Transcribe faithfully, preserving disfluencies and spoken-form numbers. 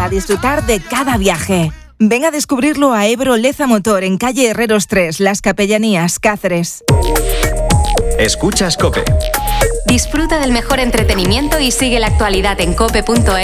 para disfrutar de cada viaje. Ven a descubrirlo a Ebro Leza Motor en calle Herreros tres, Las Capellanías, Cáceres. Escuchas COPE. Disfruta del mejor entretenimiento y sigue la actualidad en cope punto es.